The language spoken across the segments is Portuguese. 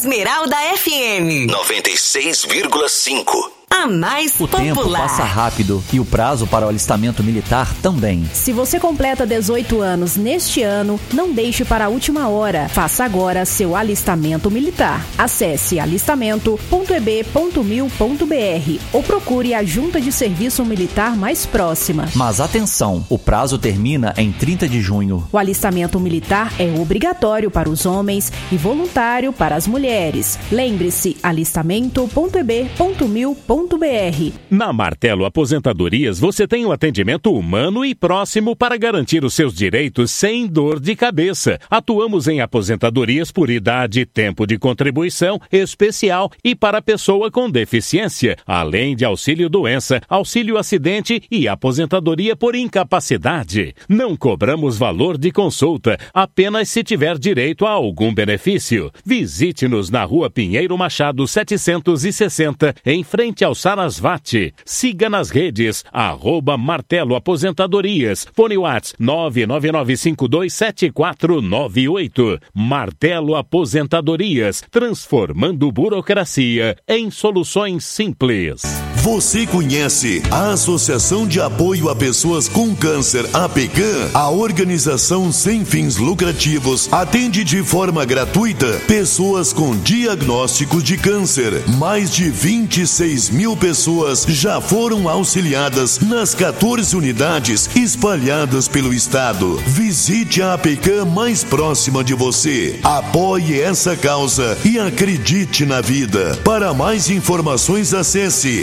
Esmeralda FM 96,5. A mais O popular. tempo passa rápido e o prazo para o alistamento militar também. Se você completa 18 anos neste ano, não deixe para a última hora. Faça agora seu alistamento militar. Acesse alistamento.eb.mil.br ou procure a Junta de Serviço Militar mais próxima. Mas atenção, o prazo termina em 30 de junho. O alistamento militar é obrigatório para os homens e voluntário para as mulheres. Lembre-se, alistamento.eb.mil.br. Na Martelo Aposentadorias, você tem um atendimento humano e próximo para garantir os seus direitos sem dor de cabeça. Atuamos em aposentadorias por idade, tempo de contribuição especial e para pessoa com deficiência, além de auxílio-doença, auxílio-acidente e aposentadoria por incapacidade. Não cobramos valor de consulta, apenas se tiver direito a algum benefício. Visite-nos na Rua Pinheiro Machado 760, em frente ao Sarasvati. Siga nas redes, @Martelo Aposentadorias. Fone WhatsApp 999527498. Martelo Aposentadorias, transformando burocracia em soluções simples. Você conhece a Associação de Apoio a Pessoas com Câncer, APCAM? A organização sem fins lucrativos atende de forma gratuita pessoas com diagnóstico de câncer. Mais de 26 mil pessoas já foram auxiliadas nas 14 unidades espalhadas pelo estado. Visite a APCAM mais próxima de você. Apoie essa causa e acredite na vida. Para mais informações, acesse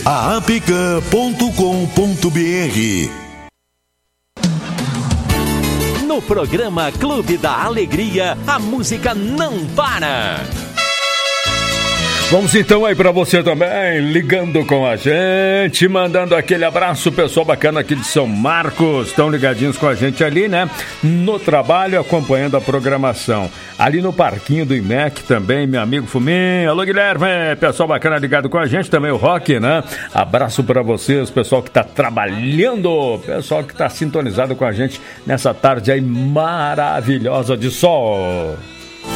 aapcam.com.br. No programa Clube da Alegria, a música não para. Vamos então aí pra você também, ligando com a gente, mandando aquele abraço, pessoal bacana aqui de São Marcos, estão ligadinhos com a gente ali, né? No trabalho, acompanhando a programação. Ali no Parquinho do IMEC também, meu amigo Fuminho. Alô, Guilherme, pessoal bacana ligado com a gente, também o Rock, né? Abraço pra vocês, pessoal que tá trabalhando, pessoal que tá sintonizado com a gente nessa tarde aí maravilhosa de sol.